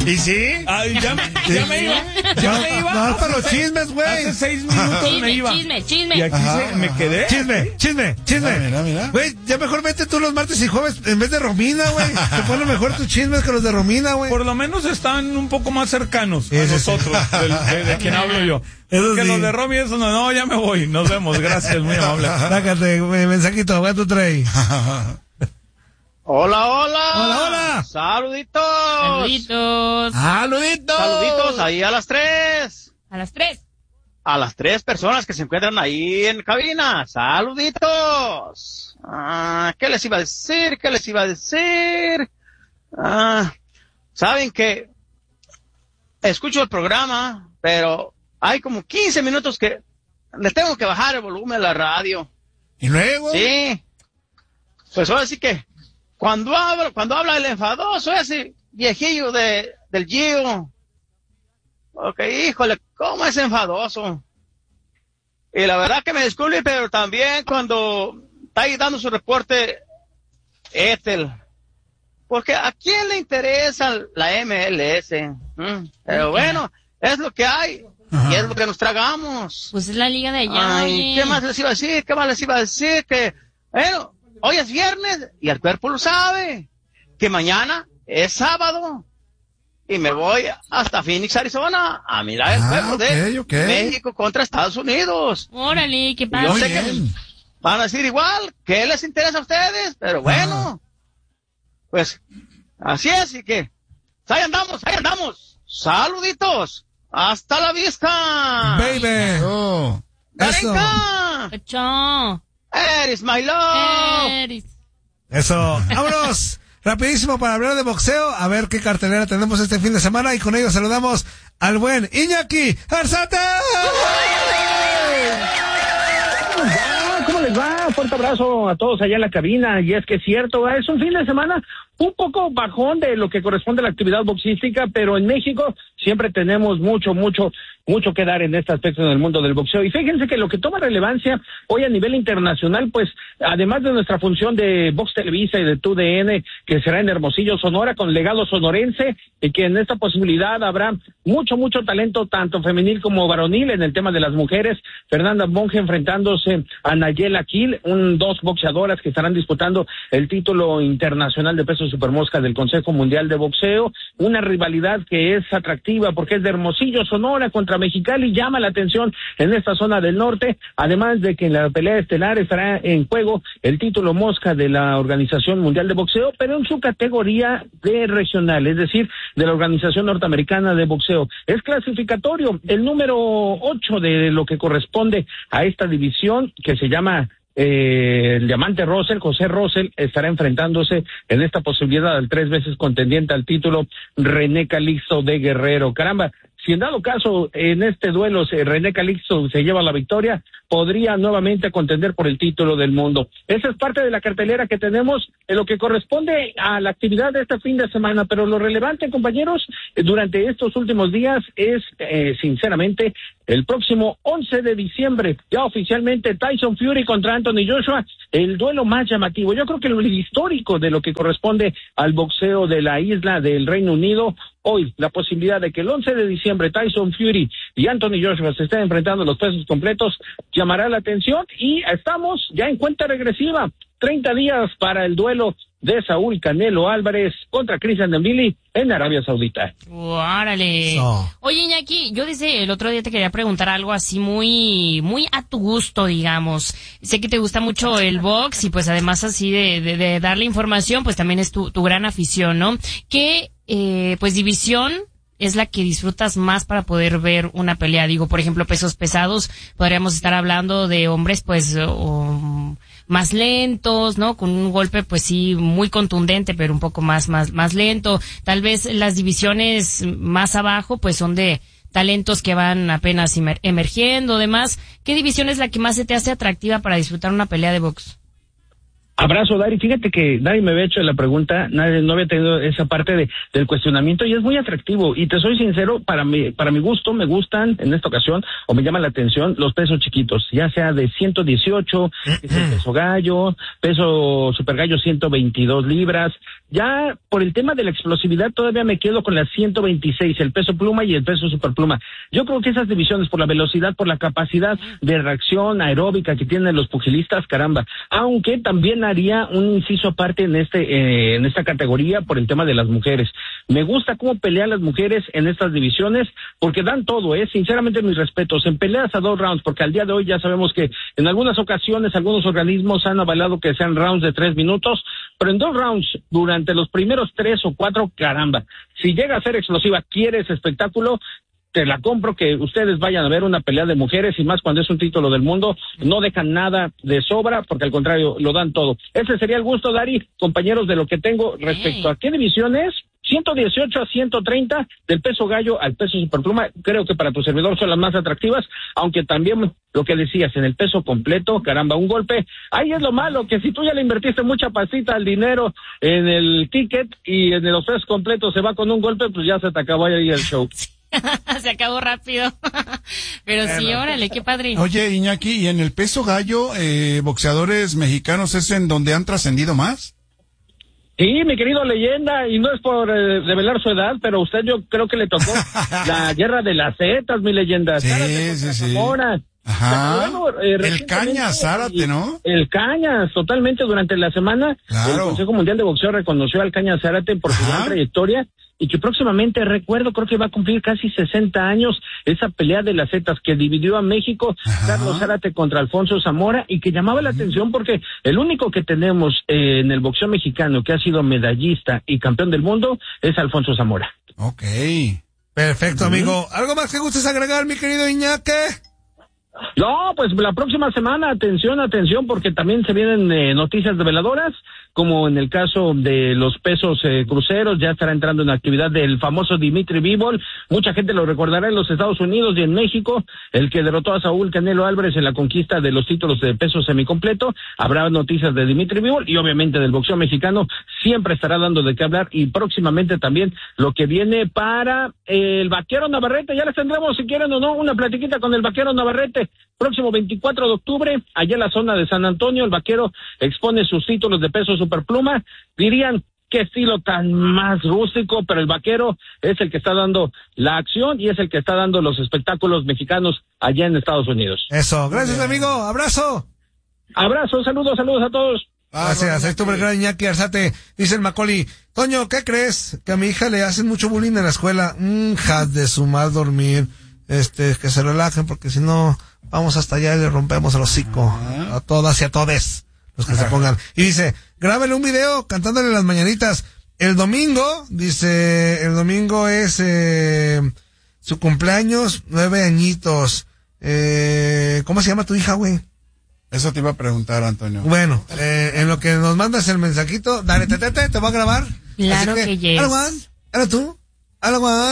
¿Y sí? Ay, ya me iba. No, para los chismes, güey. Hace 6 minutos me iba. Chisme. Y aquí me quedé. Chisme. Mira. Güey, ya mejor vete tú los martes y jueves en vez de Romina, güey. Te ponen mejor tus chismes que los de Romina, güey. Por lo menos están un poco más cercanos a nosotros, de quien hablo yo. Eso que sí. los de Romy, eso no, ya me voy. Nos vemos, gracias, muy amable. Sácate, mensajito, ¿cuál tú traes? Hola. Saluditos ahí a las 3. A las 3 personas que se encuentran ahí en cabina. Saluditos. ¿Qué les iba a decir? Saben que escucho el programa, pero hay como 15 minutos que le tengo que bajar el volumen a la radio. ¿Y luego? Sí. Pues ahora sí que cuando habla el enfadoso ese viejillo del Gio, okay, híjole, cómo es enfadoso. Y la verdad que me disculpe, pero también cuando está ahí dando su reporte Ethel, porque ¿a quién le interesa la MLS? Pero bueno, es lo que hay. Ajá. Y es lo que nos tragamos. Pues es la liga de allá. Ay, ¿qué más les iba a decir? Que, bueno, hoy es viernes y el cuerpo lo sabe. Que mañana es sábado. Y me voy hasta Phoenix, Arizona, a mirar el juego de México contra Estados Unidos. Órale, ¿qué pasa? Yo sé que van a decir igual, ¿qué les interesa a ustedes? Pero bueno, pues así es, y que ahí andamos. Saluditos. Hasta la vista. Baby. Darinka. Eres my love. Eso. Vámonos. Rapidísimo para hablar de boxeo, a ver qué cartelera tenemos este fin de semana y con ello saludamos al buen Iñaki Arzate. ¿Cómo les va? Fuerte abrazo a todos allá en la cabina. Y es que es cierto, es un fin de semana un poco bajón de lo que corresponde a la actividad boxística, pero en México siempre tenemos mucho que dar en este aspecto en el mundo del boxeo. Y fíjense que lo que toma relevancia hoy a nivel internacional, pues, además de nuestra función de Box Televisa y de TUDN, que será en Hermosillo, Sonora, con legado sonorense, y que en esta posibilidad habrá mucho talento, tanto femenil como varonil, en el tema de las mujeres. Fernanda Monge enfrentándose a Nayela Kiel, dos boxeadoras que estarán disputando el título internacional de peso supermosca del Consejo Mundial de Boxeo. Una rivalidad que es atractiva porque es de Hermosillo, Sonora, contra Mexicali, llama la atención en esta zona del norte, además de que en la pelea estelar estará en juego el título mosca de la Organización Mundial de Boxeo, pero en su categoría de regional, es decir, de la Organización Norteamericana de Boxeo. Es clasificatorio, el número 8 de lo que corresponde a esta división, que se llama el diamante Russell, José Russell, estará enfrentándose en esta posibilidad al 3 veces contendiente al título René Calixto de Guerrero. Caramba, si en dado caso en este duelo René Calixto se lleva la victoria, podría nuevamente contender por el título del mundo. Esa es parte de la cartelera que tenemos en lo que corresponde a la actividad de este fin de semana, pero lo relevante, compañeros, durante estos últimos días es, sinceramente, el próximo 11 de diciembre, ya oficialmente Tyson Fury contra Anthony Joshua, el duelo más llamativo. Yo creo que el histórico de lo que corresponde al boxeo de la isla del Reino Unido. Hoy, la posibilidad de que el 11 de diciembre Tyson Fury y Anthony Joshua se estén enfrentando los pesos completos llamará la atención, y estamos ya en cuenta regresiva. 30 días para el duelo de Saúl Canelo Álvarez contra Christian Dembélé en Arabia Saudita. ¡Órale! Oye, Iñaki, yo el otro día te quería preguntar algo así muy a tu gusto, digamos. Sé que te gusta mucho el box y pues además así de darle información, pues también es tu gran afición, ¿no? ¿Qué pues división es la que disfrutas más para poder ver una pelea? Digo, por ejemplo, pesos pesados, podríamos estar hablando de hombres pues más lentos, ¿no? Con un golpe pues sí muy contundente, pero un poco más lento. Tal vez las divisiones más abajo pues son de talentos que van apenas emergiendo, demás. ¿Qué división es la que más se te hace atractiva para disfrutar una pelea de box? Abrazo, Dari. Fíjate que nadie me había hecho la pregunta, nadie no había tenido esa parte del cuestionamiento y es muy atractivo. Y te soy sincero, para mi gusto, me gustan en esta ocasión o me llaman la atención los pesos chiquitos, ya sea de 118, que es el peso gallo, peso super gallo 122 libras. Ya por el tema de la explosividad todavía me quedo con las 126, el peso pluma y el peso superpluma. Yo creo que esas divisiones por la velocidad, por la capacidad de reacción aeróbica que tienen los pugilistas, caramba. Aunque también haría un inciso aparte en esta categoría por el tema de las mujeres. Me gusta cómo pelean las mujeres en estas divisiones porque dan todo, sinceramente mis respetos, en peleas a 2 rounds, porque al día de hoy ya sabemos que en algunas ocasiones algunos organismos han avalado que sean rounds de 3 minutos, pero en 2 rounds durante los primeros 3 o 4, caramba, si llega a ser explosiva, quieres espectáculo, te la compro que ustedes vayan a ver una pelea de mujeres y más cuando es un título del mundo, no dejan nada de sobra porque al contrario lo dan todo. Ese sería el gusto, Dari, compañeros, de lo que tengo respecto a qué divisiones. 118 a 130 del peso gallo al peso superpluma, creo que para tu servidor son las más atractivas, aunque también lo que decías en el peso completo, caramba, un golpe, ahí es lo malo, que si tú ya le invertiste mucha pasita al dinero en el ticket y en los pesos completos se va con un golpe, pues ya se te acabó ahí el show. Se acabó rápido. Pero sí, órale, qué padre. Oye, Iñaki, ¿y en el peso gallo, boxeadores mexicanos es en donde han trascendido más? Sí, mi querido Leyenda, y no es por revelar su edad, pero a usted yo creo que le tocó la guerra de las Zetas, mi Leyenda. Sí, sí. Ajá. Bueno, el Cañas Zárate, ¿no? El Cañas, totalmente, durante la semana. Claro. El Consejo Mundial de Boxeo reconoció al Cañas Zárate por su gran trayectoria y que próximamente, creo que va a cumplir casi 60 años esa pelea de las Zetas que dividió a México, Carlos Zárate contra Alfonso Zamora, y que llamaba la atención porque el único que tenemos en el boxeo mexicano que ha sido medallista y campeón del mundo es Alfonso Zamora. Ok. Perfecto, amigo. ¿Algo más que gustes agregar, mi querido Iñaki? No, pues la próxima semana, atención, porque también se vienen noticias reveladoras, como en el caso de los pesos cruceros, ya estará entrando en actividad del famoso Dimitri Bivol, mucha gente lo recordará en los Estados Unidos y en México, el que derrotó a Saúl Canelo Álvarez en la conquista de los títulos de peso semicompleto. Habrá noticias de Dimitri Bivol y obviamente del boxeo mexicano, siempre estará dando de qué hablar, y próximamente también lo que viene para el Vaquero Navarrete. Ya les tendremos, si quieren o no, una platiquita con el Vaquero Navarrete. Próximo 24 de octubre, allá en la zona de San Antonio, el Vaquero expone sus títulos de peso superpluma. Dirían, qué estilo tan más rústico, pero el Vaquero es el que está dando la acción y es el que está dando los espectáculos mexicanos allá en Estados Unidos. Eso, gracias, amigo, abrazo. Abrazo, saludos a todos. Gracias, es tu gran Iñaki Arzate. Dice el Macaulay, Toño, ¿qué crees? Que a mi hija le hacen mucho bullying en la escuela. Has de su mal dormir. Que se relajen, porque si no, vamos hasta allá y le rompemos el hocico a todas y a todes los que se pongan. Y dice, grábele un video cantándole las mañanitas. El domingo es su cumpleaños, 9 añitos. ¿Cómo se llama tu hija, güey? Eso te iba a preguntar, Antonio. Bueno, en lo que nos mandas el mensajito, dale, te voy a grabar. Claro que yes. ¿Algo tú? ¿Algo